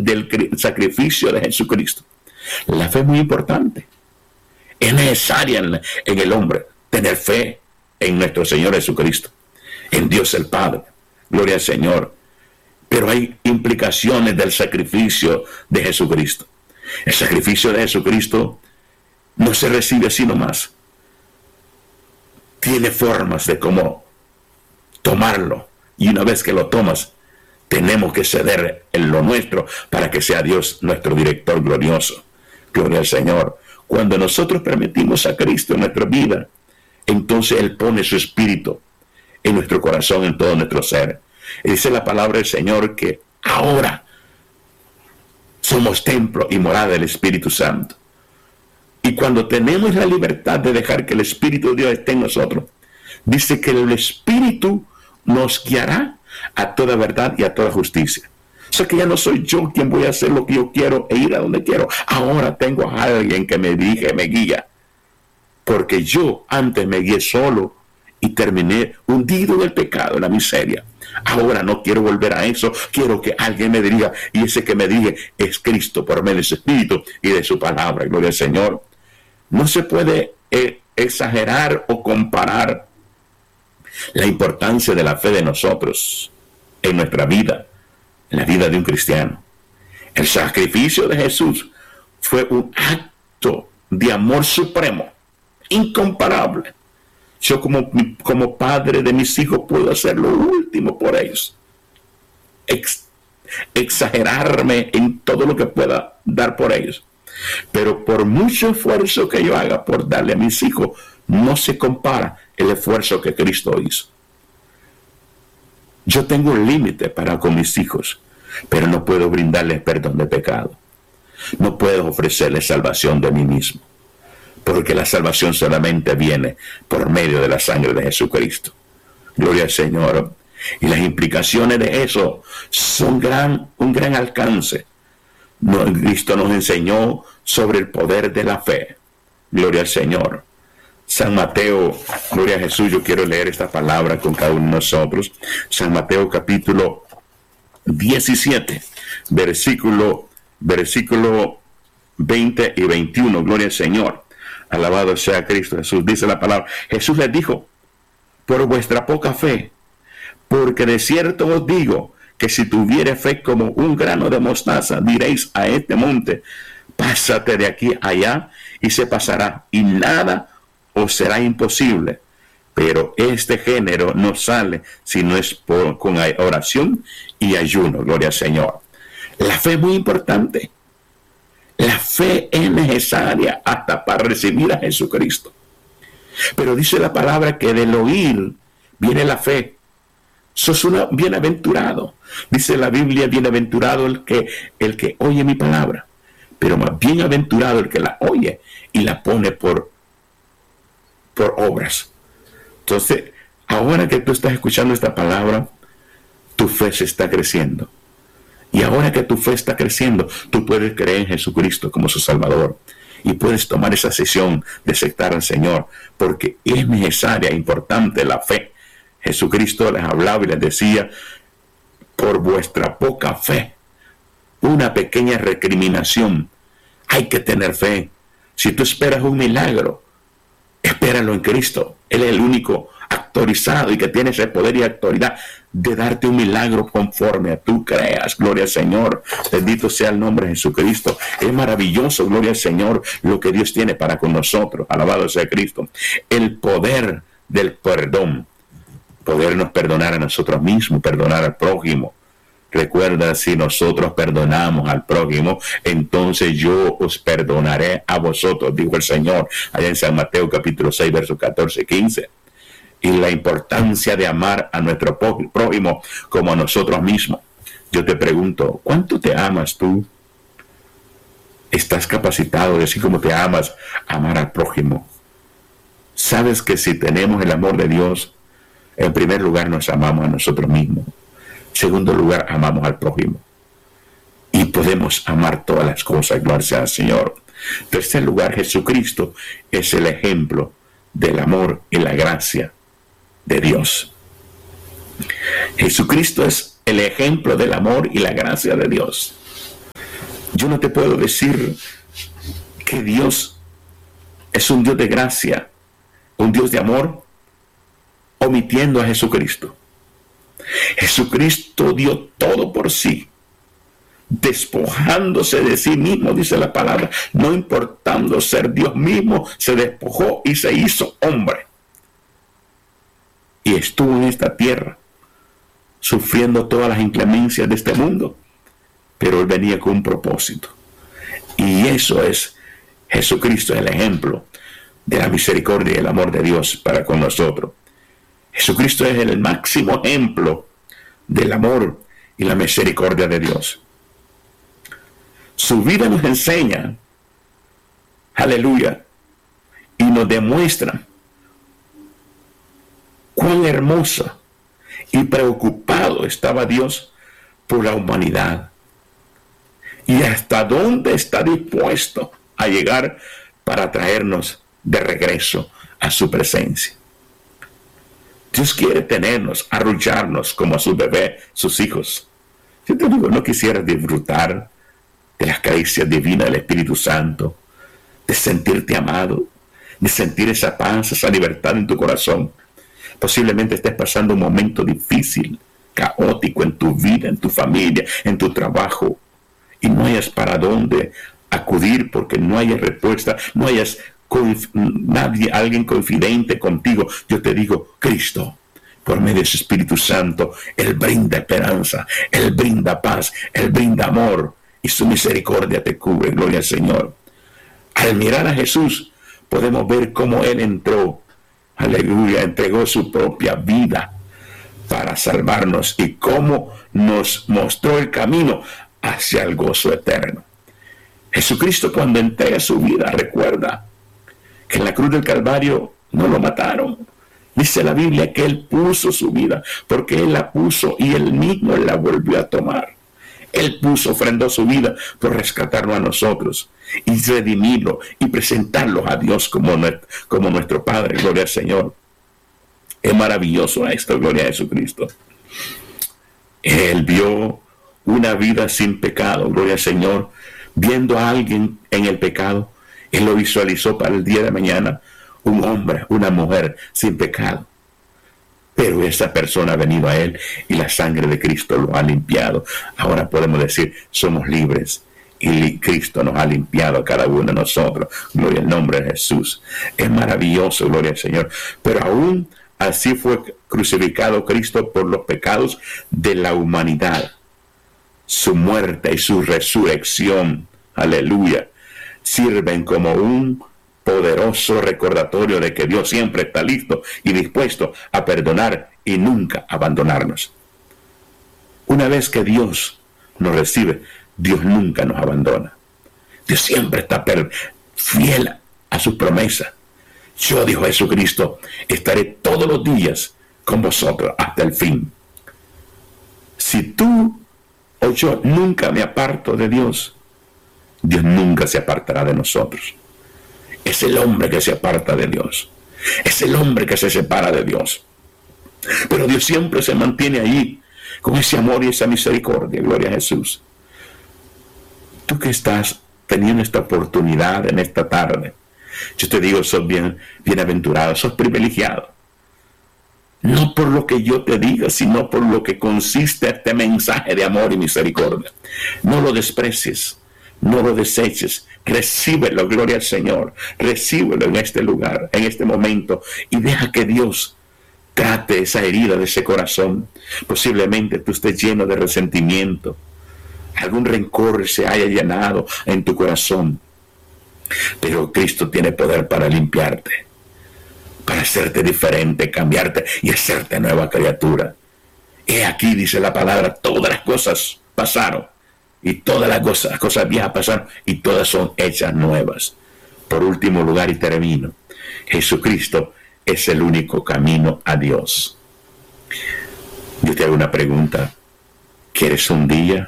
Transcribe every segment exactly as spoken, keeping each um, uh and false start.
del sacrificio de Jesucristo. La fe es muy importante. Es necesaria en, en el hombre tener fe en nuestro Señor Jesucristo, en Dios el Padre. Gloria al Señor. Pero hay implicaciones del sacrificio de Jesucristo. El sacrificio de Jesucristo no se recibe así nomás. Tiene formas de cómo tomarlo. Y una vez que lo tomas, tenemos que ceder en lo nuestro para que sea Dios nuestro director glorioso. Gloria al Señor. Cuando nosotros permitimos a Cristo en nuestra vida, entonces Él pone su espíritu en nuestro corazón, en todo nuestro ser. Y dice la palabra del Señor que ahora somos templo y morada del Espíritu Santo. Y cuando tenemos la libertad de dejar que el Espíritu de Dios esté en nosotros, dice que el Espíritu nos guiará a toda verdad y a toda justicia. O sea que ya no soy yo quien voy a hacer lo que yo quiero e ir a donde quiero. Ahora tengo a alguien que me dirige, me guía. Porque yo antes me guié solo y terminé hundido en el pecado, en la miseria. Ahora no quiero volver a eso. Quiero que alguien me diga, y ese que me dirige es Cristo por medio de su Espíritu y de su palabra. Gloria al Señor. No se puede eh, exagerar o comparar la importancia de la fe de nosotros en nuestra vida, en la vida de un cristiano. El sacrificio de Jesús fue un acto de amor supremo, incomparable. Yo como, como padre de mis hijos puedo hacer lo último por ellos. Ex, exagerarme en todo lo que pueda dar por ellos. Pero por mucho esfuerzo que yo haga por darle a mis hijos, no se compara el esfuerzo que Cristo hizo. Yo tengo un límite para con mis hijos, pero no puedo brindarles perdón de pecado. No puedo ofrecerles salvación de mí mismo, porque la salvación solamente viene por medio de la sangre de Jesucristo. Gloria al Señor. Y las implicaciones de eso son gran, un gran alcance. No, Cristo nos enseñó sobre el poder de la fe. Gloria al Señor. San Mateo, gloria a Jesús, yo quiero leer esta palabra con cada uno de nosotros. San Mateo capítulo diecisiete, versículo, versículo veinte y veintiuno. Gloria al Señor. Alabado sea Cristo Jesús. Dice la palabra. Jesús les dijo, por vuestra poca fe, porque de cierto os digo que si tuviere fe como un grano de mostaza, diréis a este monte, pásate de aquí allá, y se pasará, y nada os será imposible. Pero este género no sale si no es por, con oración y ayuno. Gloria al Señor. La fe es muy importante. La fe es necesaria hasta para recibir a Jesucristo. Pero dice la palabra que del oír viene la fe. Sos un bienaventurado. Dice la Biblia, bienaventurado el que, el que oye mi palabra. Pero más bienaventurado el que la oye y la pone por, por obras. Entonces, ahora que tú estás escuchando esta palabra, tu fe se está creciendo. Y ahora que tu fe está creciendo, tú puedes creer en Jesucristo como su Salvador. Y puedes tomar esa decisión de aceptar al Señor, porque es necesaria, importante la fe. Jesucristo les hablaba y les decía, por vuestra poca fe, una pequeña recriminación, hay que tener fe. Si tú esperas un milagro, espéralo en Cristo. Él es el único autorizado y que tiene ese poder y autoridad de darte un milagro conforme a tú creas. Gloria al Señor. Bendito sea el nombre de Jesucristo. Es maravilloso, gloria al Señor, lo que Dios tiene para con nosotros. Alabado sea Cristo. El poder del perdón. Podernos perdonar a nosotros mismos, perdonar al prójimo. Recuerda, si nosotros perdonamos al prójimo, entonces yo os perdonaré a vosotros, dijo el Señor, allá en San Mateo capítulo seis, versos catorce y quince. Y la importancia de amar a nuestro prójimo como a nosotros mismos. Yo te pregunto, ¿cuánto te amas tú? ¿Estás capacitado de así como te amas, amar al prójimo? ¿Sabes que si tenemos el amor de Dios, en primer lugar nos amamos a nosotros mismos? En segundo lugar, amamos al prójimo. Y podemos amar todas las cosas, gloria al Señor. En tercer lugar, Jesucristo es el ejemplo del amor y la gracia de Dios. Jesucristo es el ejemplo del amor y la gracia de Dios. Yo no te puedo decir que Dios es un Dios de gracia, un Dios de amor, omitiendo a Jesucristo. Jesucristo dio todo por sí, despojándose de sí mismo, dice la palabra, no importando ser Dios mismo, se despojó y se hizo hombre. Y estuvo en esta tierra, sufriendo todas las inclemencias de este mundo, pero Él venía con un propósito. Y eso es, Jesucristo es el ejemplo de la misericordia y el amor de Dios para con nosotros. Jesucristo es el máximo ejemplo del amor y la misericordia de Dios. Su vida nos enseña, aleluya, y nos demuestra cuán hermosa y preocupado estaba Dios por la humanidad y hasta dónde está dispuesto a llegar para traernos de regreso a su presencia. Dios quiere tenernos, arrullarnos como a su bebé, sus hijos. Yo te digo, ¿no quisieras disfrutar de las caricias divinas del Espíritu Santo, de sentirte amado, de sentir esa paz, esa libertad en tu corazón? Posiblemente estés pasando un momento difícil, caótico en tu vida, en tu familia, en tu trabajo, y no hayas para dónde acudir porque no hayas respuesta, no hayas conf- nadie, alguien confidente contigo. Yo te digo, Cristo, por medio de su Espíritu Santo, Él brinda esperanza, Él brinda paz, Él brinda amor, y su misericordia te cubre. Gloria al Señor. Al mirar a Jesús, podemos ver cómo Él entró, aleluya, entregó su propia vida para salvarnos y cómo nos mostró el camino hacia el gozo eterno. Jesucristo, cuando entrega su vida, recuerda que en la cruz del Calvario no lo mataron. Dice la Biblia que Él puso su vida, porque Él la puso y Él mismo la volvió a tomar. Él puso, ofrendó su vida por rescatarnos a nosotros y redimirlo y presentarlos a Dios como, como nuestro Padre. Gloria al Señor. Es maravilloso esto, gloria a Jesucristo. Él vio una vida sin pecado, gloria al Señor. Viendo a alguien en el pecado, Él lo visualizó para el día de mañana, un hombre, una mujer sin pecado. Pero esa persona ha venido a Él y la sangre de Cristo lo ha limpiado. Ahora podemos decir, somos libres y Cristo nos ha limpiado a cada uno de nosotros. Gloria al nombre de Jesús. Es maravilloso, gloria al Señor. Pero aún así fue crucificado Cristo por los pecados de la humanidad. Su muerte y su resurrección, aleluya, sirven como un poderoso recordatorio de que Dios siempre está listo y dispuesto a perdonar y nunca abandonarnos. Una vez que Dios nos recibe, Dios nunca nos abandona. Dios siempre está fiel a sus promesas. Yo, dijo Jesucristo, estaré todos los días con vosotros hasta el fin. Si tú o yo nunca me aparto de Dios, Dios nunca se apartará de nosotros. Es el hombre que se aparta de Dios. Es el hombre que se separa de Dios. Pero Dios siempre se mantiene ahí con ese amor y esa misericordia. Gloria a Jesús. Tú que estás teniendo esta oportunidad en esta tarde, yo te digo, sos bien, bienaventurado, sos privilegiado. No por lo que yo te diga, sino por lo que consiste este mensaje de amor y misericordia. No lo desprecies, no lo deseches, recíbelo, gloria al Señor, recíbelo en este lugar, en este momento, y deja que Dios trate esa herida de ese corazón. Posiblemente tú estés lleno de resentimiento, algún rencor se haya llenado en tu corazón, pero Cristo tiene poder para limpiarte, para hacerte diferente, cambiarte y hacerte nueva criatura. He aquí, dice la palabra, todas las cosas pasaron y todas las cosas, las cosas viejas pasaron y todas son hechas nuevas. Por último lugar y termino, Jesucristo es el único camino a Dios. Yo te hago una pregunta. ¿Quieres un día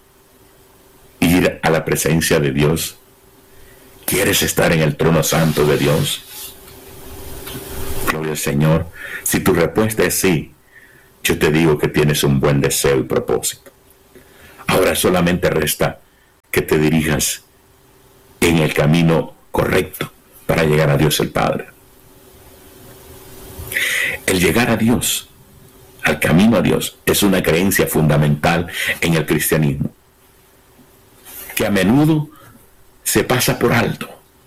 ir a la presencia de Dios? ¿Quieres estar en el trono santo de Dios? Gloria al Señor. Si tu respuesta es sí, yo te digo que tienes un buen deseo y propósito. Ahora solamente resta que te dirijas en el camino correcto para llegar a Dios el Padre. El llegar a Dios, al camino a Dios, es una creencia fundamental en el cristianismo, que a menudo se pasa por alto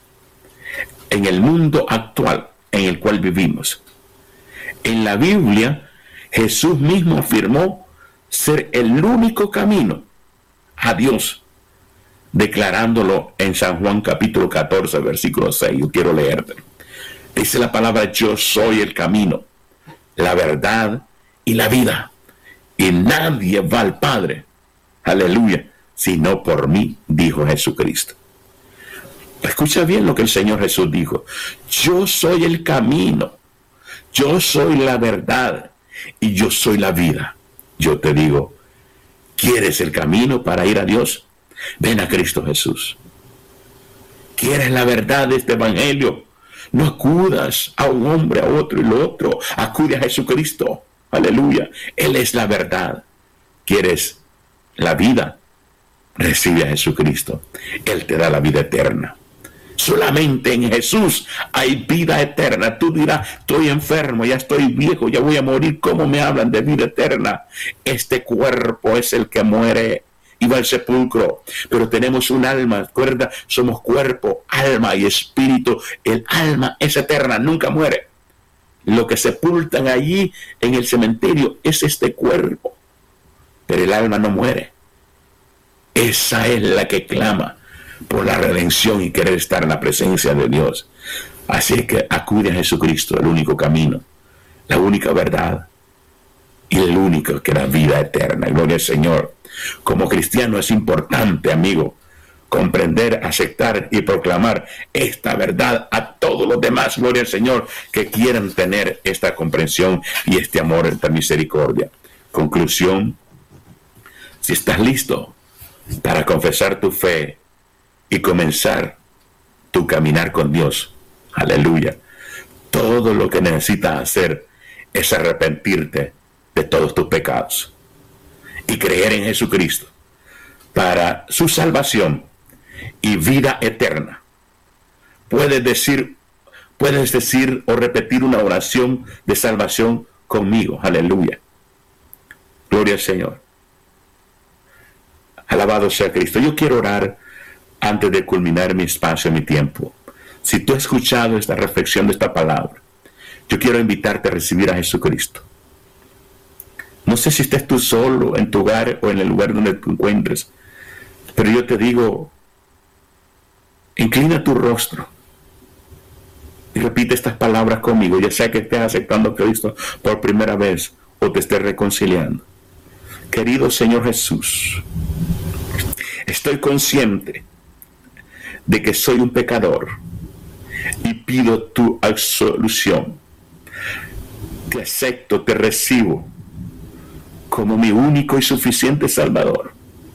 en el mundo actual en el cual vivimos. En la Biblia, Jesús mismo afirmó ser el único camino a Dios, declarándolo en San Juan capítulo catorce, versículo seis. Yo quiero leerte. Dice la palabra: yo soy el camino, la verdad y la vida, y nadie va al Padre, aleluya, sino por mí, dijo Jesucristo. Escucha bien lo que el Señor Jesús dijo: yo soy el camino, yo soy la verdad y yo soy la vida. Yo te digo, ¿quieres el camino para ir a Dios? Ven a Cristo Jesús. ¿Quieres la verdad de este evangelio? No acudas a un hombre, a otro y lo otro. Acude a Jesucristo. Aleluya. Él es la verdad. ¿Quieres la vida? Recibe a Jesucristo. Él te da la vida eterna. Solamente en Jesús hay vida eterna. Tú dirás: estoy enfermo, ya estoy viejo, ya voy a morir. ¿Cómo me hablan de vida eterna? Este cuerpo es el que muere y va al sepulcro, pero tenemos un alma. Recuerda, somos cuerpo, alma y espíritu. El alma es eterna, nunca muere. Lo que sepultan allí en el cementerio es este cuerpo, pero el alma no muere. Esa es la que clama por la redención y querer estar en la presencia de Dios. Así que acude a Jesucristo, el único camino, la única verdad y el único que da vida eterna. Gloria al Señor. Como cristiano es importante, amigo, comprender, aceptar y proclamar esta verdad a todos los demás, gloria al Señor, que quieran tener esta comprensión y este amor, esta misericordia. Conclusión: si estás listo para confesar tu fe y comenzar tu caminar con Dios, aleluya, todo lo que necesitas hacer es arrepentirte de todos tus pecados y creer en Jesucristo para su salvación y vida eterna. Puedes decir, puedes decir o repetir una oración de salvación conmigo, aleluya. Gloria al Señor. Alabado sea Cristo. Yo quiero orar antes de culminar mi espacio, mi tiempo. Si tú has escuchado esta reflexión de esta palabra, yo quiero invitarte a recibir a Jesucristo. No sé si estés tú solo en tu hogar o en el lugar donde te encuentres, pero yo te digo, inclina tu rostro y repite estas palabras conmigo, ya sea que estés aceptando a Cristo por primera vez o te estés reconciliando. Querido Señor Jesús, estoy consciente de que soy un pecador y pido tu absolución. Te acepto, te recibo como mi único y suficiente Salvador.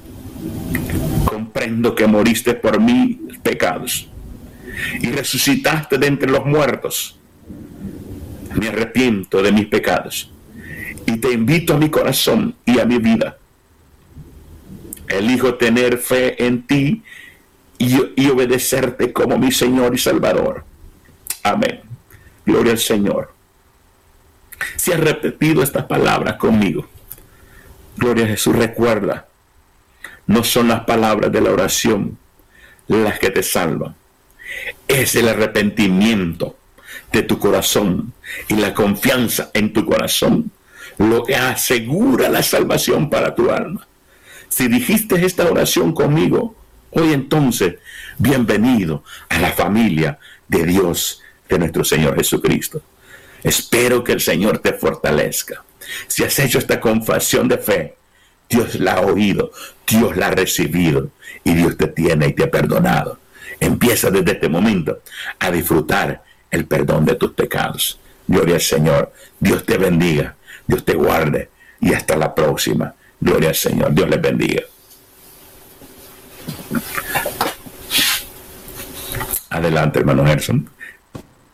Comprendo que moriste por mis pecados y resucitaste de entre los muertos. Me arrepiento de mis pecados y te invito a mi corazón y a mi vida. Elijo tener fe en ti y, y obedecerte como mi Señor y Salvador. Amén. Gloria al Señor. Si has repetido estas palabras conmigo, gloria a Jesús, recuerda, no son las palabras de la oración las que te salvan. Es el arrepentimiento de tu corazón y la confianza en tu corazón lo que asegura la salvación para tu alma. Si dijiste esta oración conmigo, hoy entonces, bienvenido a la familia de Dios, de nuestro Señor Jesucristo. Espero que el Señor te fortalezca. Si has hecho esta confesión de fe, Dios la ha oído, Dios la ha recibido y Dios te tiene y te ha perdonado. Empieza desde este momento a disfrutar el perdón de tus pecados. Gloria al Señor. Dios te bendiga, Dios te guarde y hasta la próxima. Gloria al Señor. Dios les bendiga. Adelante, hermano Gerson.